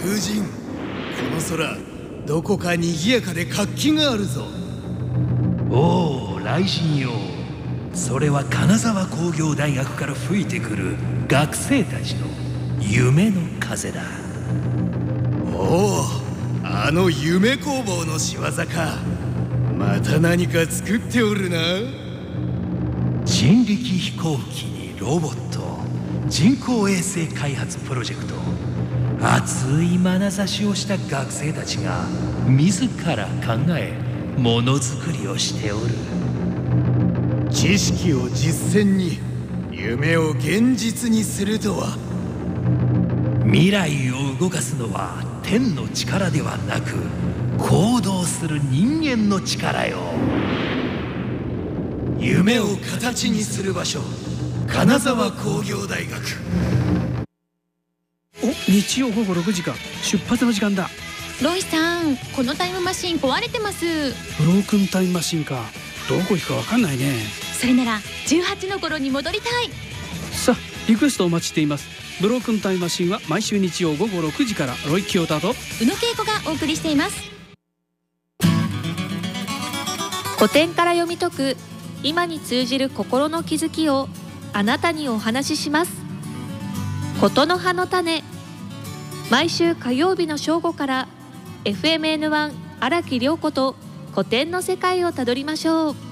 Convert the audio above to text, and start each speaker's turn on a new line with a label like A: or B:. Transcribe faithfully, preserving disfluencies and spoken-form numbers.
A: 風神、この空どこかにぎやかで活気があるぞ。
B: おお、雷神よ。それは金沢工業大学から吹いてくる学生たちの夢の風だ。
A: おお、あの夢工房の仕業か。また何か作っておるな。
B: 人力飛行機にロボット、人工衛星開発プロジェクト、熱い眼差しをした学生たちが自ら考えものづくりをしておる。
A: 知識を実践に、夢を現実にするとは。
B: 未来を動かすのは天の力ではなく、行動する人間の力よ。
A: 夢を形にする場所、金沢工業大学。
C: お、日曜午後ろくじか。出発の時間だ。
D: ロイさん、このタイムマシン壊れてます。
C: ブロークンタイムマシンか。どこ行くかわかんないね。
D: それならじゅうはちの頃に戻りたい。
C: さあ、リクエストお待ちしています。ブロークンタイムマシンは毎週日曜午後ろくじから。ロイ清田と
D: 宇野恵子がお送りしています。
E: 古典から読み解く今に通じる心の気づきをあなたにお話しします。ことの葉の種。毎週火曜日の正午から エフエムエヌワン 荒木涼子と古典の世界をたどりましょう。